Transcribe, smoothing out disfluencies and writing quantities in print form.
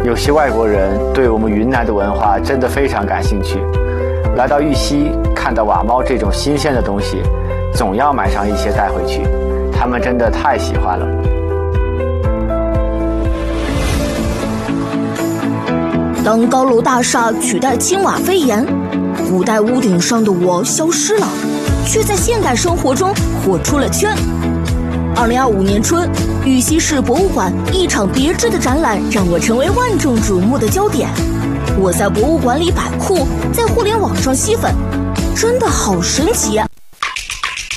有些外国人对我们云南的文化真的非常感兴趣，来到玉溪看到瓦猫这种新鲜的东西，总要买上一些带回去，他们真的太喜欢了。 当高楼大厦取代青瓦飞檐，古代屋顶上的我消失了，却在现代生活中火出了圈。2025年春，玉溪市博物馆一场别致的展览让我成为万众瞩目的焦点。我在博物馆里摆酷，在互联网上吸粉，真的好神奇啊！